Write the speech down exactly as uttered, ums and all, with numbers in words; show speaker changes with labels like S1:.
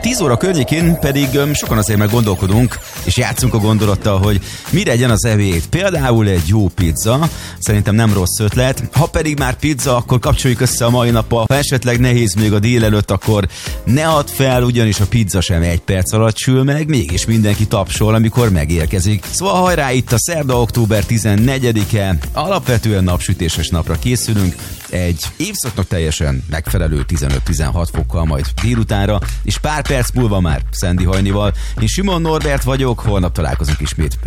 S1: tíz óra környékén pedig sokan azért meg gondolkodunk, és játszunk a gondolattal, hogy mi legyen az ebéd. Például egy jó pizza, szerintem nem rossz ötlet. Ha pedig már pizza, akkor kapcsoljuk össze a mai nappal. Ha esetleg nehéz még a délelőtt, akkor ne add fel, ugyanis a pizza sem egy perc alatt sül meg, mégis mindenki tapsol, amikor megérkezik. Szóval hajrá, itt a szerda, október tizennegyedike, alapvetően napsütéses napra készülünk, egy évszaknak teljesen megfelelő tizenöt-tizenhat fokkal majd délutánra, és pár perc múlva már Szendi Hajnival. Én Simon Norbert vagyok, holnap találkozunk ismét.